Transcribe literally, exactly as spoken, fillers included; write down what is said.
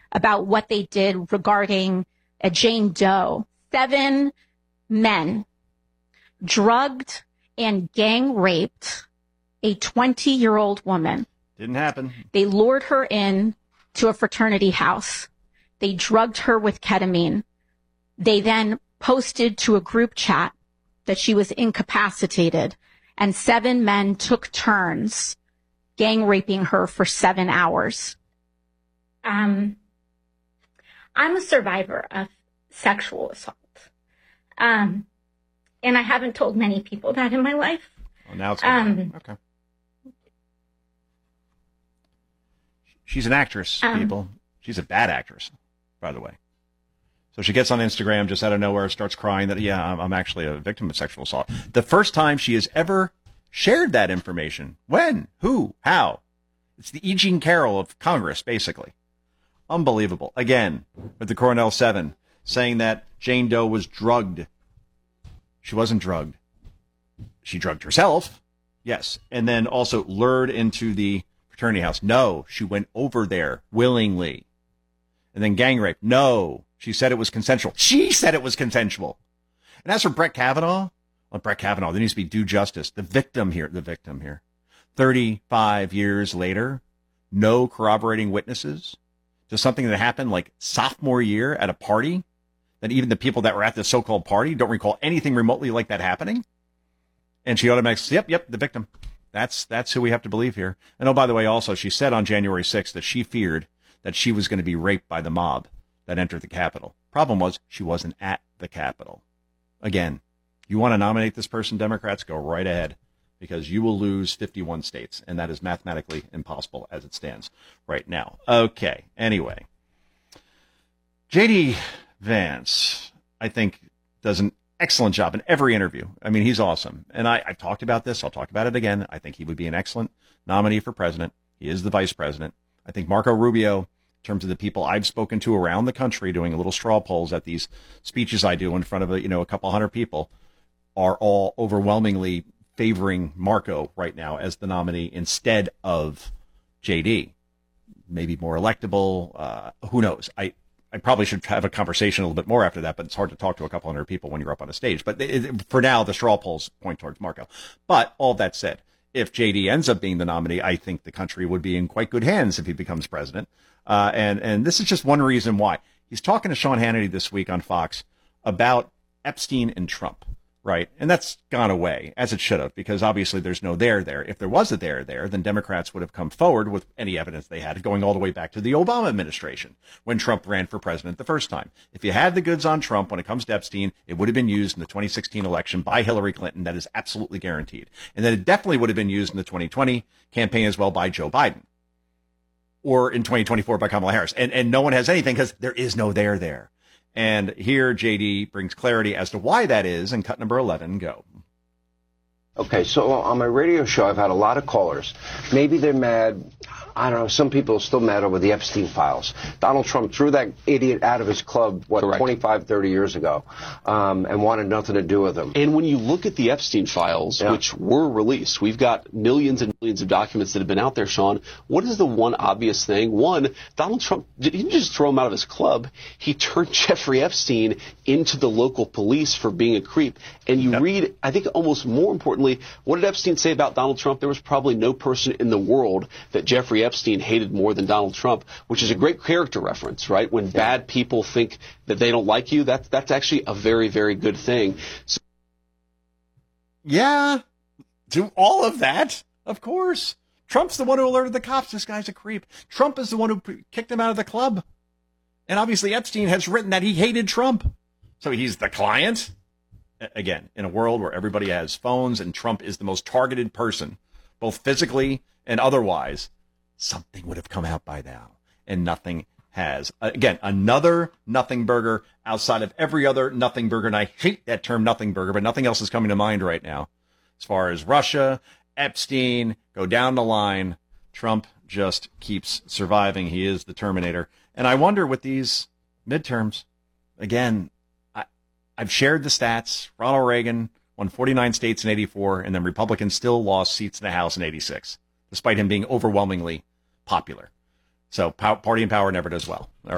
about what they did regarding a Jane Doe. Seven men drugged and gang raped a twenty-year-old woman. Didn't happen. They lured her in to a fraternity house. They drugged her with ketamine. They then posted to a group chat that she was incapacitated, and seven men took turns gang raping her for seven hours. Um, I'm a survivor of sexual assault. Um, and I haven't told many people that in my life. Well, now it's um, okay. She's an actress, um, people. She's a bad actress, by the way. So she gets on Instagram just out of nowhere, starts crying that, yeah, I'm, I'm actually a victim of sexual assault. The first time she has ever shared that information. When? Who? How? It's the E. Jean Carroll of Congress, basically. Unbelievable. Again, with the Cornell seven, saying that Jane Doe was drugged. She wasn't drugged. She drugged herself, yes, and then also lured into the fraternity house. No, she went over there willingly. And then gang rape. No, she said it was consensual. She said it was consensual. And as for Brett Kavanaugh, well, Brett Kavanaugh, there needs to be due justice. The victim here, the victim here. thirty-five years later, no corroborating witnesses to something that happened like sophomore year at a party, that even the people that were at the so-called party don't recall anything remotely like that happening. And she automatically says, yep, yep, the victim. That's that's who we have to believe here. And oh, by the way, also, she said on January sixth that she feared that she was going to be raped by the mob that entered the Capitol. Problem was, she wasn't at the Capitol. Again, you want to nominate this person, Democrats, go right ahead, because you will lose fifty-one states, and that is mathematically impossible as it stands right now. Okay, anyway. J D. Vance, I think, does an excellent job in every interview. I mean, he's awesome. And I, I've talked about this. I'll talk about it again. I think he would be an excellent nominee for president. He is the vice president. I think Marco Rubio, in terms of the people I've spoken to around the country doing a little straw polls at these speeches I do in front of a, you know, a couple hundred people, are all overwhelmingly favoring Marco right now as the nominee instead of J D. Maybe more electable. Uh, who knows? I, I probably should have a conversation a little bit more after that, but it's hard to talk to a couple hundred people when you're up on a stage. But it, for now, the straw polls point towards Marco. But all that said, if J D ends up being the nominee, I think the country would be in quite good hands if he becomes president. Uh, and, and this is just one reason why. He's talking to Sean Hannity this week on Fox about Epstein and Trump, right? And that's gone away, as it should have, because obviously there's no there there. If there was a there there, then Democrats would have come forward with any evidence they had, going all the way back to the Obama administration when Trump ran for president the first time. If you had the goods on Trump when it comes to Epstein, it would have been used in the twenty sixteen election by Hillary Clinton. That is absolutely guaranteed. And then it definitely would have been used in the twenty twenty campaign as well by Joe Biden, or in twenty twenty-four by Kamala Harris. And, and no one has anything because there is no there there. And here J D brings clarity as to why that is. And cut number eleven, go. Okay, so on my radio show, I've had a lot of callers. Maybe they're mad. I don't know. Some people are still mad over the Epstein files. Donald Trump threw that idiot out of his club, what, Correct. twenty-five, thirty years ago, um, and wanted nothing to do with him. And when you look at the Epstein files, yeah. which were released, we've got millions and millions of documents that have been out there, Sean. What is the one obvious thing? One, Donald Trump, he didn't just throw him out of his club. He turned Jeffrey Epstein into the local police for being a creep. And you yep. read, I think almost more importantly, what did Epstein say about Donald Trump? There was probably no person in the world that Jeffrey Epstein hated more than Donald Trump, which is a great character reference, right? When yeah. bad people think that they don't like you, that's, that's actually a very, very good thing. So- yeah, do all of that, of course. Trump's the one who alerted the cops. This guy's a creep. Trump is the one who kicked him out of the club. And obviously Epstein has written that he hated Trump. So he's the client. Again, in a world where everybody has phones and Trump is the most targeted person, both physically and otherwise, something would have come out by now, and nothing has. Again, another nothing burger outside of every other nothing burger, and I hate that term nothing burger, but nothing else is coming to mind right now. As far as Russia, Epstein, go down the line, Trump just keeps surviving. He is the Terminator. And I wonder with these midterms, again, I, I've shared the stats. Ronald Reagan won forty-nine states in eighty-four, and then Republicans still lost seats in the House in eighty-six, despite him being overwhelmingly popular. So party and power never does well. All right.